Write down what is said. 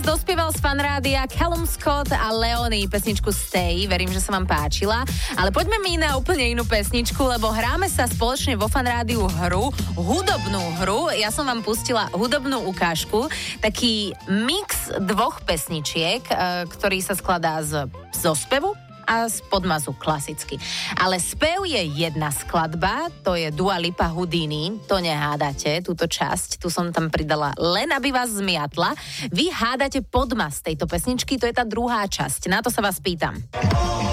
dospieval z Fanrádia Callum Scott a Leonie pesničku Stay. Verím, že sa vám páčila. Ale poďme mi na úplne inú pesničku, lebo hráme sa spoločne vo Fanrádiu hudobnú hru. Ja som vám pustila hudobnú ukážku, taký mix dvoch pesničiek, ktorý sa skladá zo spevu a z podmazu klasicky. Ale spev je jedna skladba, to je Dua Lipa Houdini, to nehádate, túto časť, tu som tam pridala len, aby vás zmiatla. Vy hádate podmaz tejto pesničky, to je tá druhá časť, na to sa vás pýtam.